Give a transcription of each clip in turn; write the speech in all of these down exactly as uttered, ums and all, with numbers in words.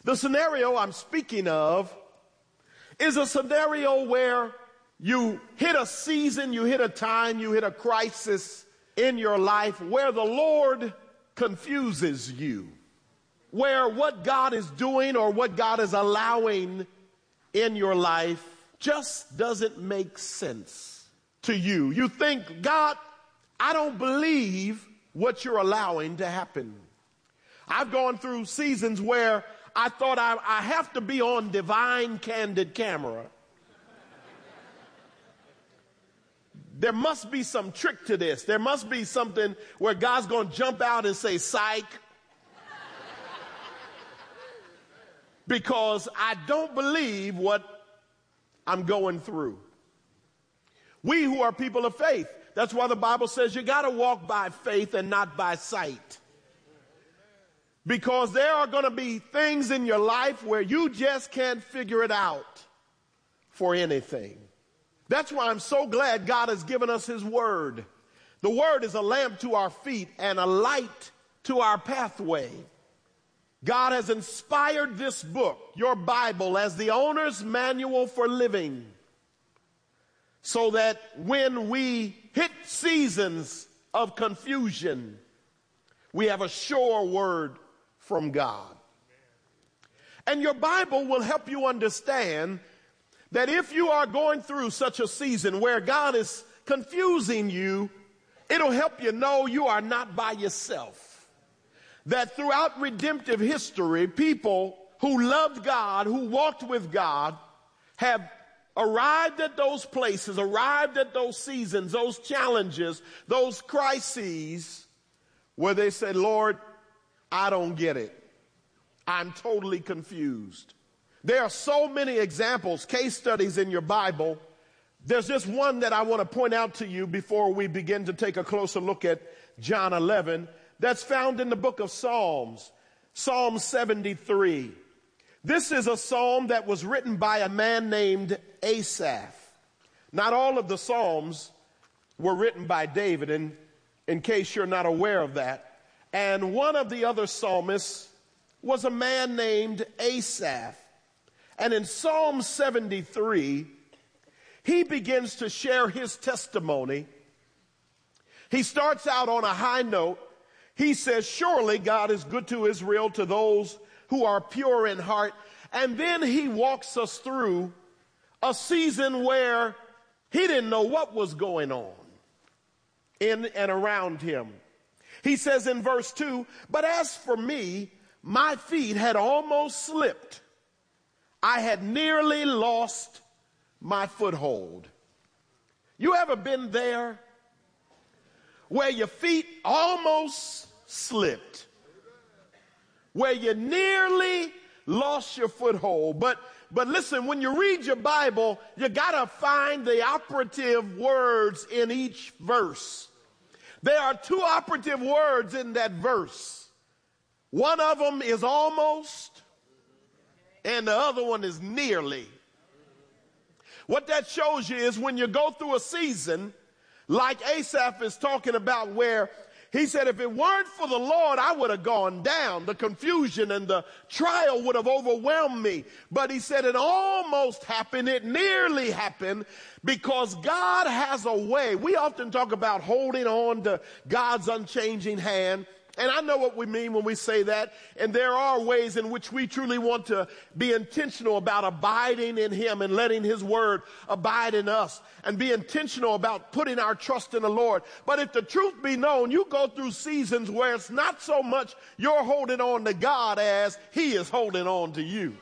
The scenario I'm speaking of is a scenario where you hit a season, you hit a time, you hit a crisis in your life where the Lord confuses you, where what God is doing or what God is allowing in your life just doesn't make sense to you. You think, God, I don't believe what you're allowing to happen. I've gone through seasons where I thought I, I have to be on divine candid camera. There must be some trick to this. There must be something where God's going to jump out and say, psych. Because I don't believe what I'm going through. We who are people of faith, that's why the Bible says you got to walk by faith and not by sight. Because there are going to be things in your life where you just can't figure it out for anything. That's why I'm so glad God has given us his word. The word is a lamp to our feet and a light to our pathway. God has inspired this book, your Bible, as the owner's manual for living, so that when we hit seasons of confusion, we have a sure word from God. And your Bible will help you understand that if you are going through such a season where God is confusing you, it'll help you know you are not by yourself. That throughout redemptive history, people who loved God, who walked with God, have arrived at those places, arrived at those seasons, those challenges, those crises, where they said, Lord, I don't get it. I'm totally confused. There are so many examples, case studies in your Bible. There's just one that I want to point out to you before we begin to take a closer look at John eleven. That's found in the book of Psalms, Psalm seventy-three. This is a psalm that was written by a man named Asaph. Not all of the psalms were written by David, in, in case you're not aware of that. And one of the other psalmists was a man named Asaph. And in Psalm seventy-three, he begins to share his testimony. He starts out on a high note. He says, surely God is good to Israel, to those who are pure in heart. And then he walks us through a season where he didn't know what was going on in and around him. He says in verse two, but as for me, my feet had almost slipped. I had nearly lost my foothold. You ever been there where your feet almost slipped, where you nearly lost your foothold? But but listen, when you read your Bible, you gotta find the operative words in each verse. There are two operative words in that verse. One of them is almost, and the other one is nearly. What that shows you is when you go through a season, like Asaph is talking about, where he said, if it weren't for the Lord, I would have gone down. The confusion and the trial would have overwhelmed me. But he said it almost happened. It nearly happened, because God has a way. We often talk about holding on to God's unchanging hand. And I know what we mean when we say that. And there are ways in which we truly want to be intentional about abiding in him and letting his word abide in us, and be intentional about putting our trust in the Lord. But if the truth be known, you go through seasons where it's not so much you're holding on to God as he is holding on to you.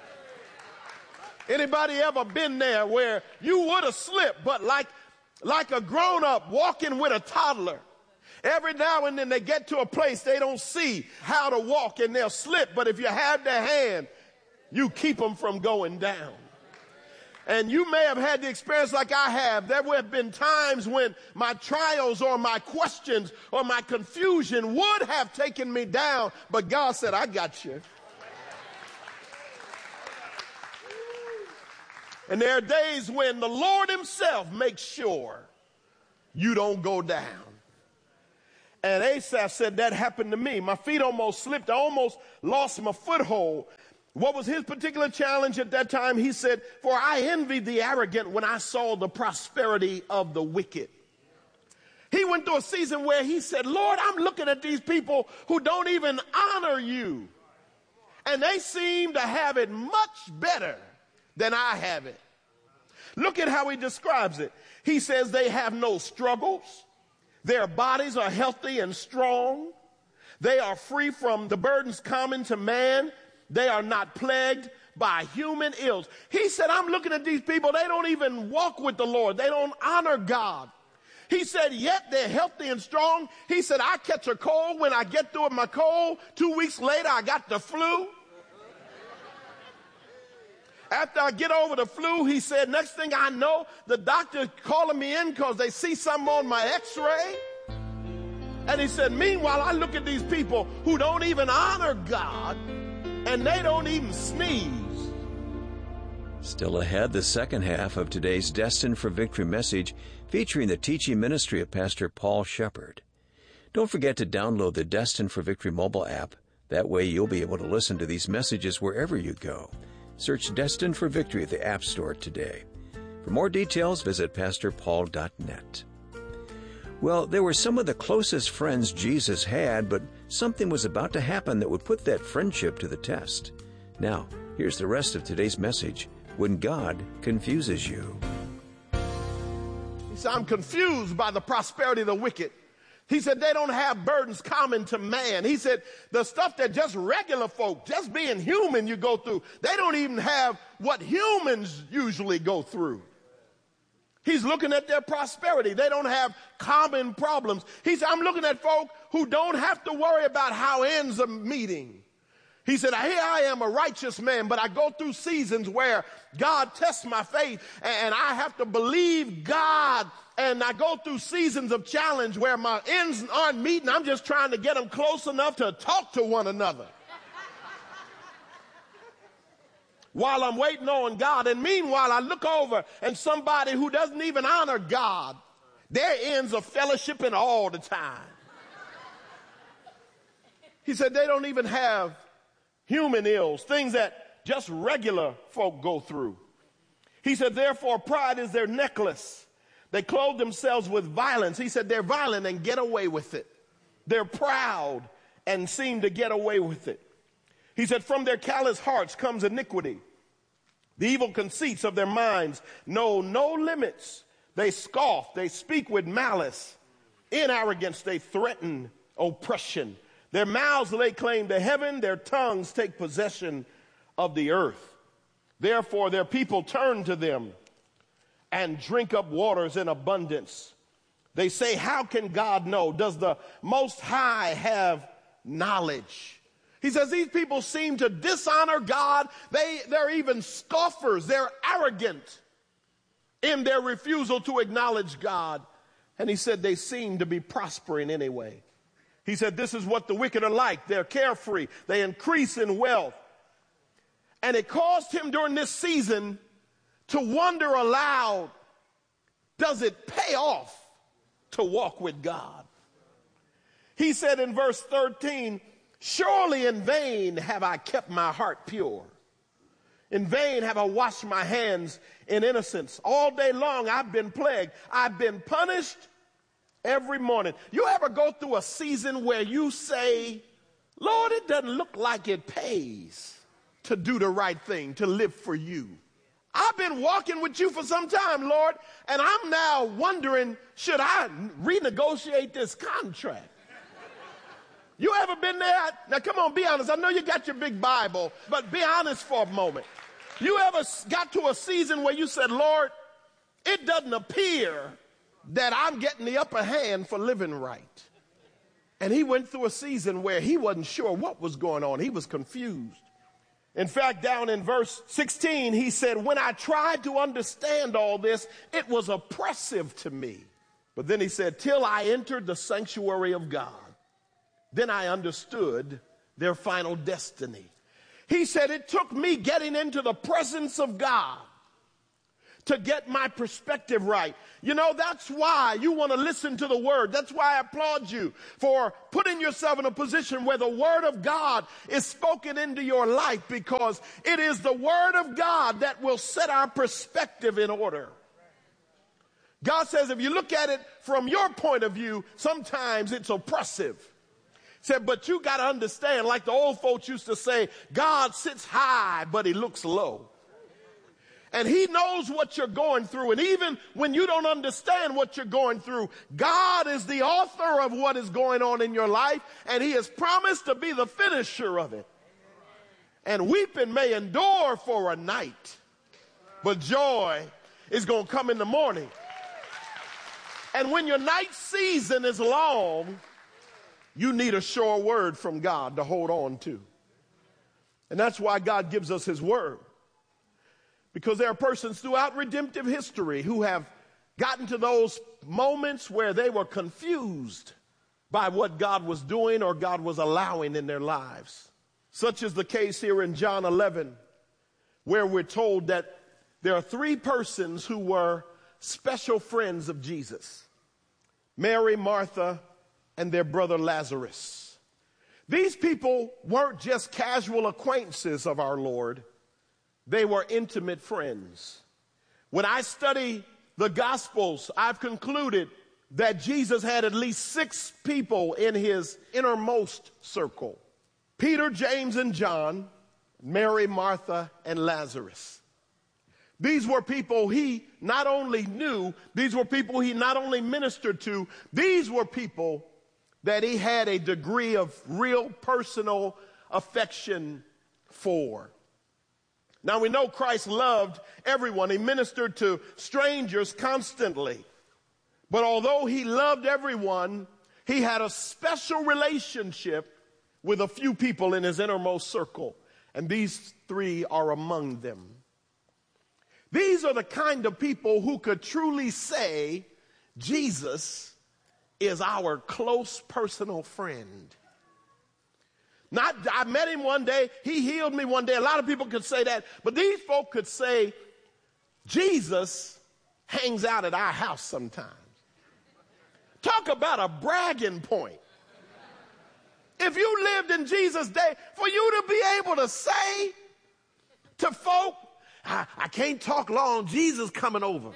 Anybody ever been there where you would have slipped, but like, like a grown-up walking with a toddler, every now and then they get to a place they don't see how to walk and they'll slip. But if you have their hand, you keep them from going down. And you may have had the experience like I have. There have been times when my trials or my questions or my confusion would have taken me down, but God said, I got you. And there are days when the Lord himself makes sure you don't go down. And Asaph said that happened to me. My feet almost slipped. I almost lost my foothold. What was his particular challenge at that time? He said, for I envied the arrogant when I saw the prosperity of the wicked. He went through a season where he said, Lord, I'm looking at these people who don't even honor you. And they seem to have it much better than I have it. Look at how he describes it. He says they have no struggles. Their bodies are healthy and strong. They are free from the burdens common to man. They are not plagued by human ills. He said, I'm looking at these people. They don't even walk with the Lord. They don't honor God. He said, yet they're healthy and strong. He said, I catch a cold. When I get through with my cold, two weeks later, I got the flu. After I get over the flu, he said, next thing I know, the doctor calling me in because they see something on my x-ray. And he said, meanwhile, I look at these people who don't even honor God, and they don't even sneeze. Still ahead, the second half of today's Destined for Victory message featuring the teaching ministry of Pastor Paul Shepard. Don't forget to download the Destined for Victory mobile app. That way you'll be able to listen to these messages wherever you go. Search Destined for Victory at the App Store today. For more details, visit pastor paul dot net. Well, they were some of the closest friends Jesus had, but something was about to happen that would put that friendship to the test. Now, here's the rest of today's message, When God Confuses You. He said, I'm confused by the prosperity of the wicked. He said, they don't have burdens common to man. He said, the stuff that just regular folk, just being human, you go through, they don't even have what humans usually go through. He's looking at their prosperity. They don't have common problems. He said, I'm looking at folk who don't have to worry about how ends are meeting. He said, here I am, a righteous man, but I go through seasons where God tests my faith, and I have to believe God. And I go through seasons of challenge where my ends aren't meeting. I'm just trying to get them close enough to talk to one another while I'm waiting on God. And meanwhile, I look over and somebody who doesn't even honor God, their ends are fellowshipping all the time. He said they don't even have human ills, things that just regular folk go through. He said, therefore, pride is their necklace. They clothe themselves with violence. He said they're violent and get away with it. They're proud and seem to get away with it. He said from their callous hearts comes iniquity. The evil conceits of their minds know no limits. They scoff. They speak with malice. In arrogance, they threaten oppression. Their mouths lay claim to heaven. Their tongues take possession of the earth. Therefore, their people turn to them and drink up waters in abundance. They say, how can God know? Does the Most High have knowledge? He says these people seem to dishonor God. They, they're even scoffers. They're arrogant in their refusal to acknowledge God. And he said they seem to be prospering anyway. He said this is what the wicked are like. They're carefree. They increase in wealth. And it caused him during this season to wonder aloud, does it pay off to walk with God? He said in verse thirteen, surely in vain have I kept my heart pure. In vain have I washed my hands in innocence. All day long I've been plagued. I've been punished every morning. You ever go through a season where you say, Lord, it doesn't look like it pays to do the right thing, to live for you. I've been walking with you for some time, Lord, and I'm now wondering, should I renegotiate this contract? You ever been there? Now, come on, be honest. I know you got your big Bible, but be honest for a moment. You ever got to a season where you said, Lord, it doesn't appear that I'm getting the upper hand for living right. And he went through a season where he wasn't sure what was going on. He was confused. In fact, down in verse sixteen, he said, when I tried to understand all this, it was oppressive to me. But then he said, till I entered the sanctuary of God, then I understood their final destiny. He said, it took me getting into the presence of God to get my perspective right. You know, that's why you want to listen to the word. That's why I applaud you for putting yourself in a position where the word of God is spoken into your life, because it is the word of God that will set our perspective in order. God says if you look at it from your point of view, sometimes it's oppressive. He said, but you got to understand, like the old folks used to say, God sits high, but he looks low. And he knows what you're going through. And even when you don't understand what you're going through, God is the author of what is going on in your life, and he has promised to be the finisher of it. And weeping may endure for a night, but joy is going to come in the morning. And when your night season is long, you need a sure word from God to hold on to. And that's why God gives us his word. Because there are persons throughout redemptive history who have gotten to those moments where they were confused by what God was doing or God was allowing in their lives. Such is the case here in John eleven, where we're told that there are three persons who were special friends of Jesus: Mary, Martha, and their brother Lazarus. These people weren't just casual acquaintances of our Lord. They were intimate friends. When I study the Gospels, I've concluded that Jesus had at least six people in his innermost circle: Peter, James, and John, Mary, Martha, and Lazarus. These were people he not only knew, these were people he not only ministered to, these were people that he had a degree of real personal affection for. Now, we know Christ loved everyone. He ministered to strangers constantly. But although he loved everyone, he had a special relationship with a few people in his innermost circle. And these three are among them. These are the kind of people who could truly say, Jesus is our close personal friend. Not, I met him one day, he healed me one day. A lot of people could say that, but these folk could say, Jesus hangs out at our house sometimes. Talk about a bragging point. If you lived in Jesus' day, for you to be able to say to folk, I, I can't talk long, Jesus coming over.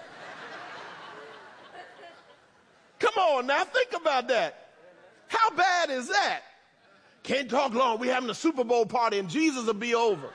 Come on now, think about that. How bad is that? Can't talk long, we're having a Super Bowl party and Jesus will be over.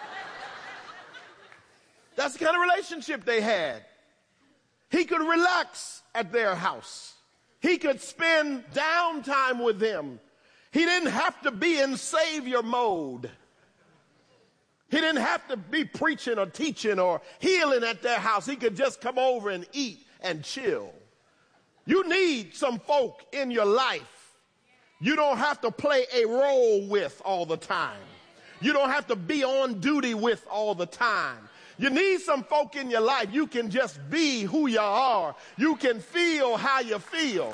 That's the kind of relationship they had. He could relax at their house. He could spend downtime with them. He didn't have to be in savior mode. He didn't have to be preaching or teaching or healing at their house. He could just come over and eat and chill. You need some folk in your life you don't have to play a role with all the time. You don't have to be on duty with all the time. You need some folk in your life you can just be who you are. You can feel how you feel.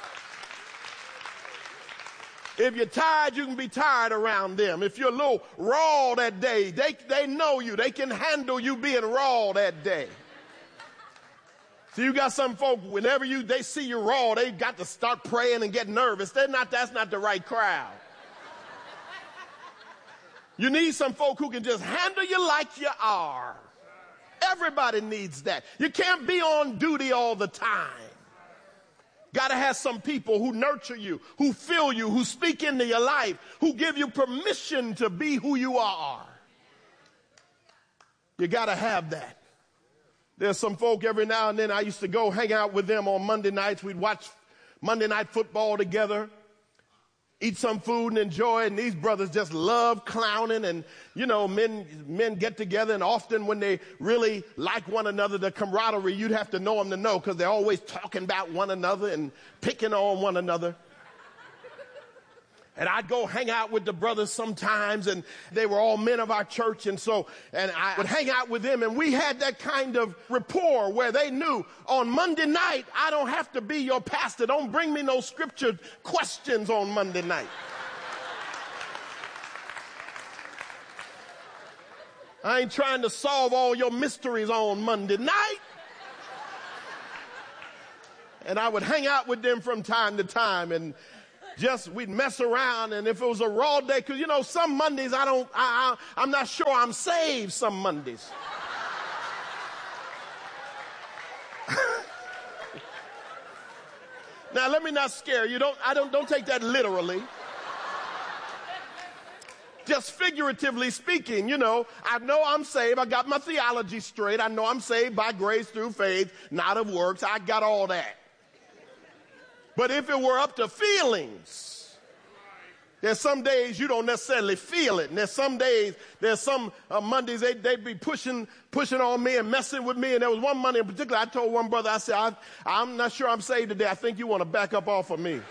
If you're tired, you can be tired around them. If you're a little raw that day, they, they know you. They can handle you being raw that day. So you got some folk, whenever you they see you raw, they got to start praying and get nervous. They're not, that's not the right crowd. You need some folk who can just handle you like you are. Everybody needs that. You can't be on duty all the time. Got to have some people who nurture you, who fill you, who speak into your life, who give you permission to be who you are. You got to have that. There's some folk every now and then I used to go hang out with them on Monday nights. We'd watch Monday Night Football together, eat some food and enjoy it. And these brothers just love clowning. And, you know, men men get together. And often when they really like one another, the camaraderie, you'd have to know them to know, because they're always talking about one another and picking on one another. And I'd go hang out with the brothers sometimes, and they were all men of our church. And so, and I would hang out with them, and we had that kind of rapport where they knew on Monday night, I don't have to be your pastor. Don't bring me no scripture questions on Monday night. I ain't trying to solve all your mysteries on Monday night. And I would hang out with them from time to time and just, we'd mess around. And if it was a raw day, because, you know, some Mondays I don't, I, I, I'm not sure I'm saved some Mondays. Now, let me not scare you. Don't, I don't, don't take that literally. Just figuratively speaking, you know, I know I'm saved. I got my theology straight. I know I'm saved by grace through faith, not of works. I got all that. But if it were up to feelings, there's some days you don't necessarily feel it. And there's some days, there's some uh, Mondays they, they'd be pushing, pushing on me and messing with me. And there was one Monday in particular, I told one brother, I said, I, I'm not sure I'm saved today. I think you want to back up off of me.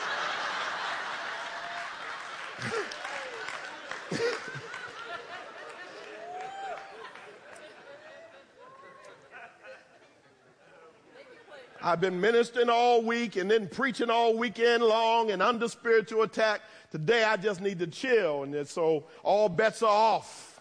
I've been ministering all week and then preaching all weekend long and under spiritual attack. Today I just need to chill, and so all bets are off.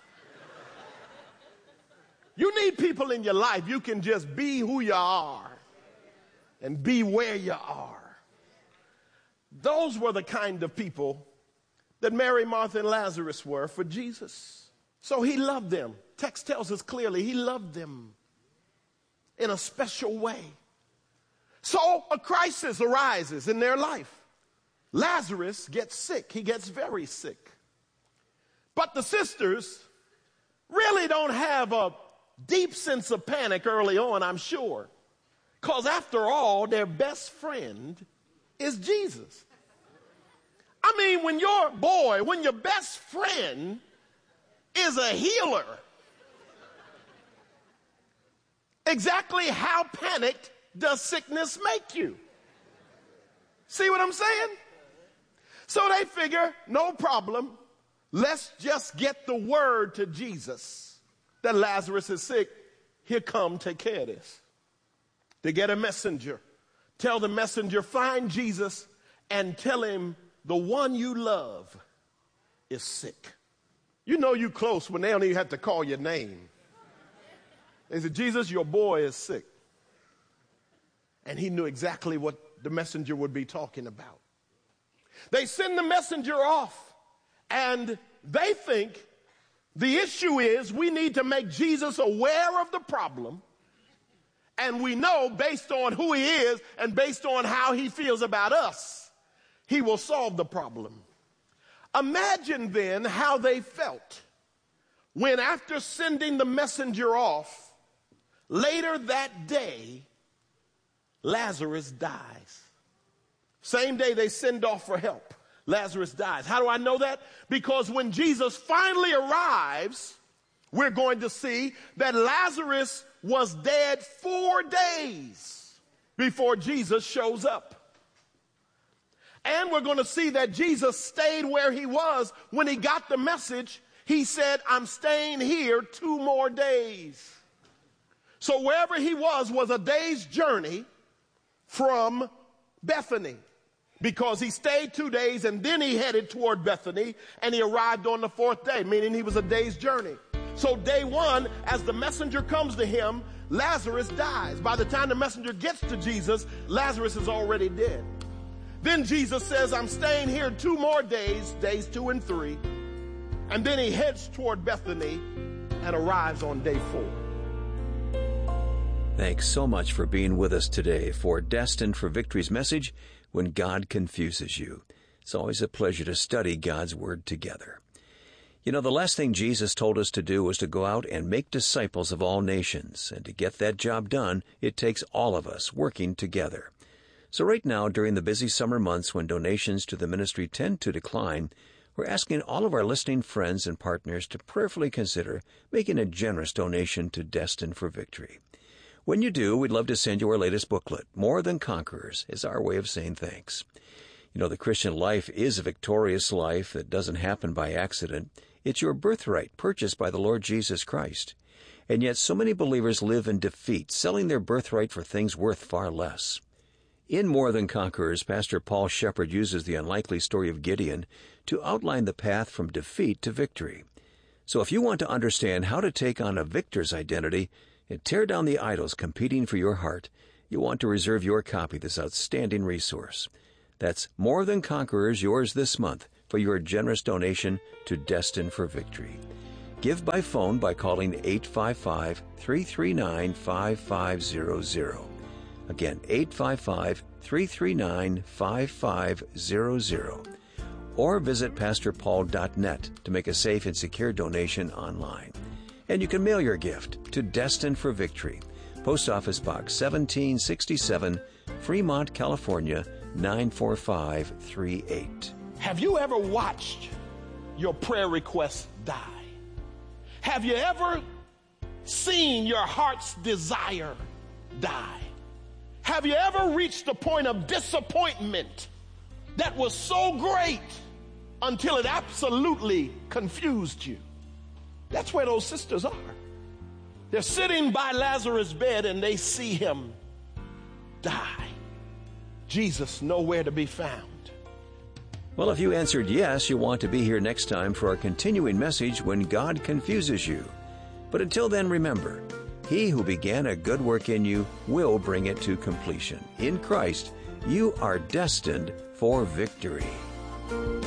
You need people in your life you can just be who you are and be where you are. Those were the kind of people that Mary, Martha, and Lazarus were for Jesus. So he loved them. Text tells us clearly he loved them in a special way. So a crisis arises in their life. Lazarus gets sick. He gets very sick. But the sisters really don't have a deep sense of panic early on, I'm sure. Because after all, their best friend is Jesus. I mean, when your boy, when your best friend is a healer, exactly how panicked does sickness make you? See what I'm saying? So they figure, no problem. Let's just get the word to Jesus that Lazarus is sick. He'll come take care of this. They get a messenger. Tell the messenger, find Jesus and tell him the one you love is sick. You know you close when they don't even have to call your name. They said, Jesus, your boy is sick. And he knew exactly what the messenger would be talking about. They send the messenger off, and they think the issue is we need to make Jesus aware of the problem, and we know based on who he is and based on how he feels about us, he will solve the problem. Imagine then how they felt when, after sending the messenger off, later that day, Lazarus dies. Same day they send off for help, Lazarus dies. How do I know that? Because when Jesus finally arrives, we're going to see that Lazarus was dead four days before Jesus shows up. And we're going to see that Jesus stayed where he was when he got the message. He said, I'm staying here two more days. So wherever he was was a day's journey from Bethany, because he stayed two days and then he headed toward Bethany and he arrived on the fourth day, meaning he was a day's journey. So day one, as the messenger comes to him, Lazarus dies. By the time the messenger gets to Jesus, Lazarus is already dead. Then Jesus says, I'm staying here two more days, days two and three. And then he heads toward Bethany and arrives on day four. Thanks so much for being with us today for Destined for Victory's message, When God Confuses You. It's always a pleasure to study God's Word together. You know, the last thing Jesus told us to do was to go out and make disciples of all nations. And to get that job done, it takes all of us working together. So right now, during the busy summer months when donations to the ministry tend to decline, we're asking all of our listening friends and partners to prayerfully consider making a generous donation to Destined for Victory. When you do, we'd love to send you our latest booklet. More Than Conquerors is our way of saying thanks. You know, the Christian life is a victorious life that doesn't happen by accident. It's your birthright purchased by the Lord Jesus Christ. And yet so many believers live in defeat, selling their birthright for things worth far less. In More Than Conquerors, Pastor Paul Shepard uses the unlikely story of Gideon to outline the path from defeat to victory. So if you want to understand how to take on a victor's identity and tear down the idols competing for your heart, you want to reserve your copy of this outstanding resource. That's More Than Conquerors, yours this month for your generous donation to Destined for Victory. Give by phone by calling eight five five, three three nine, five five zero zero. Again, eight five five, three three nine, five five zero zero. Or visit pastor paul dot net to make a safe and secure donation online. And you can mail your gift to Destined for Victory, Post Office Box seventeen sixty-seven, Fremont, California, nine four five three eight. Have you ever watched your prayer requests die? Have you ever seen your heart's desire die? Have you ever reached a point of disappointment that was so great until it absolutely confused you? That's where those sisters are. They're sitting by Lazarus' bed and they see him die. Jesus nowhere to be found. Well, if you answered yes, you'll want to be here next time for our continuing message, When God Confuses You. But until then, remember, He who began a good work in you will bring it to completion. In Christ, you are destined for victory.